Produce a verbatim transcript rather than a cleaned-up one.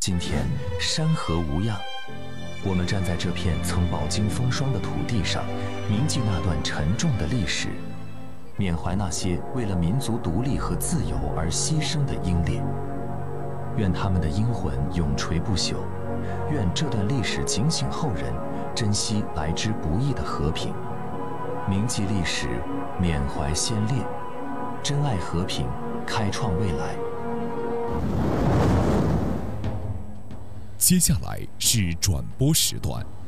今天山河无恙，我们站在这片曾饱经风霜的土地上，铭记那段沉重的历史，缅怀那些为了民族独立和自由而牺牲的英烈。愿他们的英魂永垂不朽，愿这段历史警醒后人珍惜来之不易的和平，铭记历史，缅怀先烈，珍爱和平，开创未来。 接下来是转播时段。